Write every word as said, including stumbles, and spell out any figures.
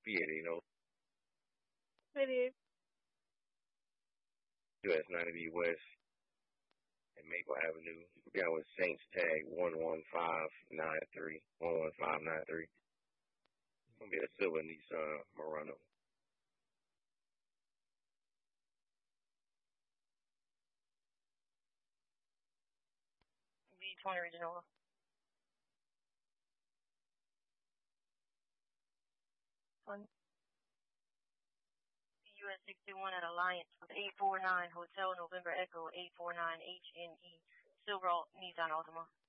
Fiat, you know. Maybe. U S ninety West and Maple Avenue. We got with Saints tag one one five nine three. one one five nine three. It's going to be a silver Nissan Murano. V twenty original. One. U S sixty-one at Alliance with eight four nine Hotel November Echo eight four nine H N E Silver Nissan Altima.